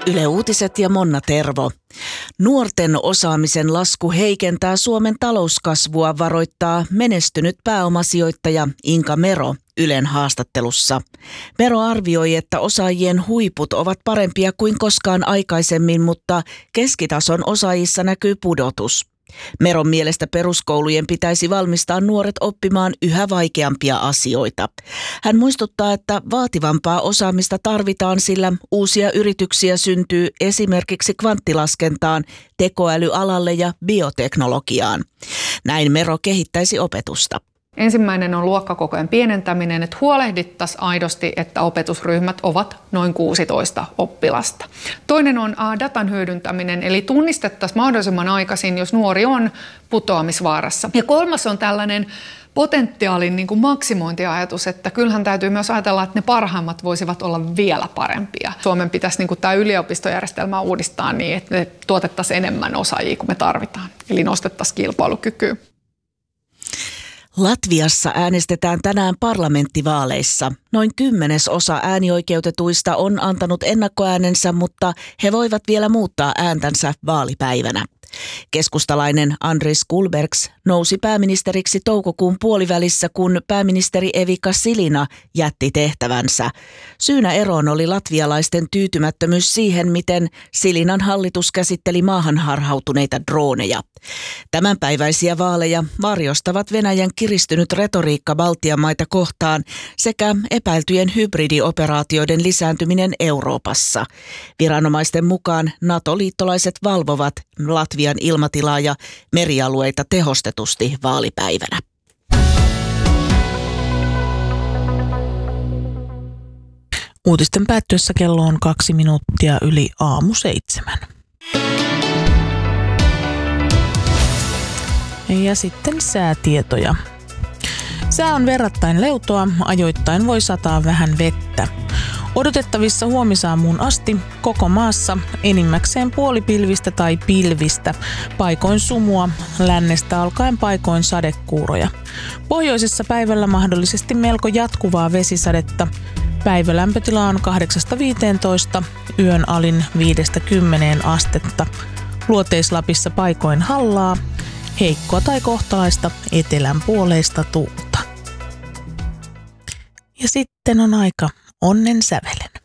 Yle Uutiset ja Monna Tervo. Nuorten osaamisen lasku heikentää Suomen talouskasvua, varoittaa menestynyt pääomasijoittaja Inka Mero Ylen haastattelussa. Mero arvioi, että osaajien huiput ovat parempia kuin koskaan aikaisemmin, mutta keskitason osaajissa näkyy pudotus. Meron mielestä peruskoulujen pitäisi valmistaa nuoret oppimaan yhä vaikeampia asioita. Hän muistuttaa, että vaativampaa osaamista tarvitaan, sillä uusia yrityksiä syntyy esimerkiksi kvanttilaskentaan, tekoälyalalle ja bioteknologiaan. Näin Mero kehittäisi opetusta. Ensimmäinen on luokkakokojen pienentäminen, että huolehdittaisiin aidosti, että opetusryhmät ovat noin 16 oppilasta. Toinen on datan hyödyntäminen, eli tunnistettaisiin mahdollisimman aikaisin, jos nuori on putoamisvaarassa. Ja kolmas on tällainen potentiaalin maksimointiajatus, että kyllähän täytyy myös ajatella, että ne parhaimmat voisivat olla vielä parempia. Suomen pitäisi tämä yliopistojärjestelmä uudistaa niin, että me tuotettaisiin enemmän osaajia kuin me tarvitaan, eli nostettaisiin kilpailukykyä. Latviassa äänestetään tänään parlamenttivaaleissa. Noin 10% äänioikeutetuista on antanut ennakkoäänensä, mutta he voivat vielä muuttaa ääntänsä vaalipäivänä. Keskustalainen Andris Kulbergs nousi pääministeriksi toukokuun puolivälissä, kun pääministeri Evika Silina jätti tehtävänsä. Syynä eroon oli latvialaisten tyytymättömyys siihen, miten Silinan hallitus käsitteli maahan harhautuneita drooneja. Tämänpäiväisiä vaaleja varjostavat Venäjän kiristynyt retoriikka Baltian maita kohtaan sekä epäiltyjen hybridioperaatioiden lisääntyminen Euroopassa. Viranomaisten mukaan NATO-liittolaiset valvovat Latvian ilmatilaa ja merialueita tehostetusti vaalipäivänä. Uutisten päättyessä kello on 2 minuuttia yli 6:07. Ja sitten säätietoja. Sää on verrattain leutoa, ajoittain voi sataa vähän vettä. Odotettavissa huomisaamuun asti koko maassa enimmäkseen puolipilvistä tai pilvistä, paikoin sumua, lännestä alkaen paikoin sadekuuroja. Pohjoisessa päivällä mahdollisesti melko jatkuvaa vesisadetta. Päivälämpötila on 8-15, yön alin 5-10 astetta. Luoteislapissa paikoin hallaa, heikkoa tai kohtalaista etelänpuoleista tuulta. Ja sitten on aika onnen sävelen.